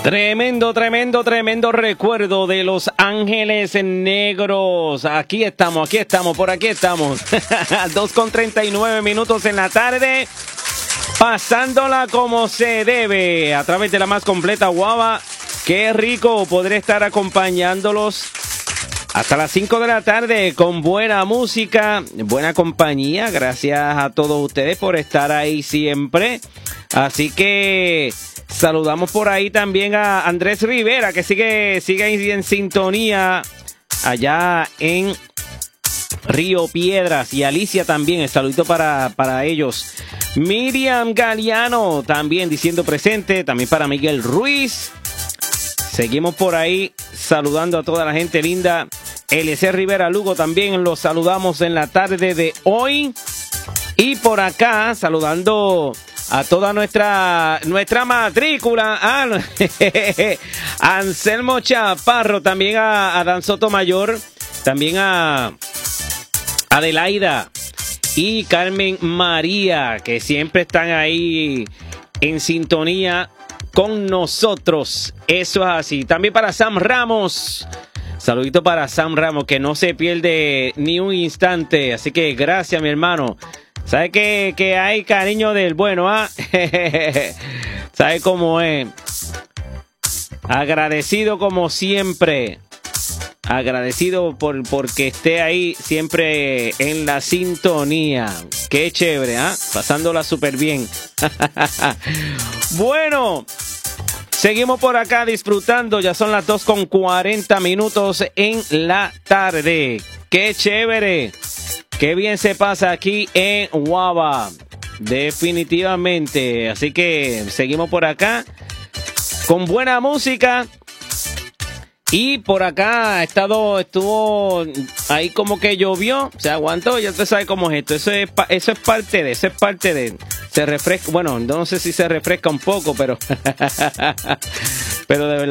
Tremendo, tremendo, tremendo recuerdo de Los Ángeles Negros. Aquí estamos, por aquí estamos. 2:39 en la tarde. Pasándola como se debe. A través de la más completa guava. Qué rico poder estar acompañándolos hasta las 5 de la tarde con buena música, buena compañía. Gracias a todos ustedes por estar ahí siempre. Así que saludamos por ahí también a Andrés Rivera, que sigue ahí en sintonía allá en Río Piedras, y Alicia también, el saludito para ellos. Miriam Galeano también diciendo presente, también para Miguel Ruiz. Seguimos por ahí saludando a toda la gente linda. Eliezer Rivera Lugo también los saludamos en la tarde de hoy. Y por acá saludando a toda nuestra matrícula, Anselmo Chaparro, también a Dan Sotomayor, también a Adelaida y Carmen María, que siempre están ahí en sintonía con nosotros. Eso es así. También para Sam Ramos. Saludito para Sam Ramos, que no se pierde ni un instante. Así que gracias, mi hermano. ¿Sabe que hay cariño del bueno, ah? ¿Sabe cómo es? Agradecido como siempre. Agradecido porque esté ahí siempre en la sintonía. Qué chévere, ¿ah? Pasándola súper bien. Bueno, seguimos por acá disfrutando. Ya son las 2:40 en la tarde. Qué chévere. Qué bien se pasa aquí en Guava. Definitivamente. Así que seguimos por acá con buena música. Y por acá estuvo ahí como que llovió, se aguantó, ya usted sabe cómo es esto. Eso es parte de, se refresca, bueno, no sé si se refresca un poco, pero de verdad.